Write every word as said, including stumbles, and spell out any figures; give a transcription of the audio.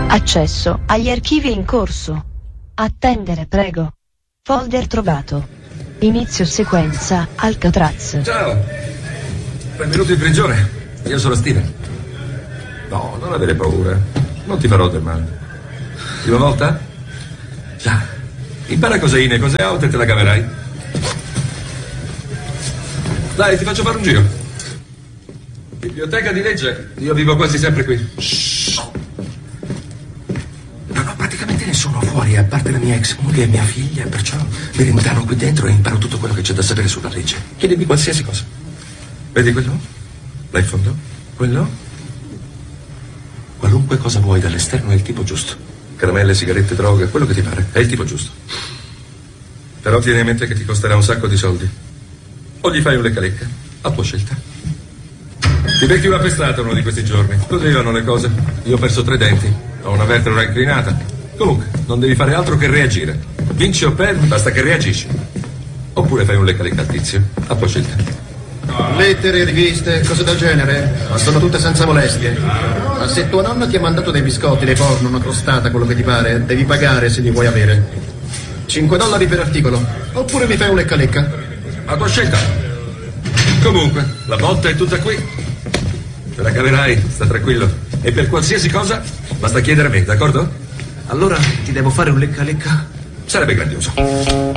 Accesso agli archivi in corso. Attendere, prego. Folder trovato. Inizio sequenza Alcatraz. Ciao. Benvenuto in prigione. Io sono Steven. No, non avere paura. Non ti farò del male. Prima volta? Già. Impara cos'è in e cos'è out e te la caverai. Dai, ti faccio fare un giro. Biblioteca di legge. Io vivo quasi sempre qui. Shh. Non ho praticamente nessuno fuori, a parte la mia ex moglie e mia figlia, perciò mi rintrano qui dentro e imparo tutto quello che c'è da sapere sulla legge. Chiedimi qualsiasi cosa. Vedi quello? Là in fondo? Quello? Qualunque cosa vuoi dall'esterno è il tipo giusto. Caramelle, sigarette, droga, quello che ti pare. È il tipo giusto. Però tieni in mente che ti costerà un sacco di soldi. O gli fai un lecca-lecca, a tua scelta. Ti becchi una pestata uno di questi giorni. Così vanno le cose. Io ho perso tre denti. Ho una vertebra inclinata. Comunque, non devi fare altro che reagire. Vinci o perdi, basta che reagisci. Oppure fai un lecca-lecca al tizio, a tua scelta. Lettere, riviste, cose del genere, ma sono tutte senza molestie. Ma se tua nonna ti ha mandato dei biscotti, dei porno, una crostata, quello che ti pare, devi pagare se li vuoi avere. cinque dollari per articolo. Oppure mi fai un lecca-lecca. A tua scelta. Comunque, la botta è tutta qui. Te la caverai, sta tranquillo. E per qualsiasi cosa, basta chiedere a me, d'accordo? Allora ti devo fare un lecca-lecca? Sarebbe grandioso.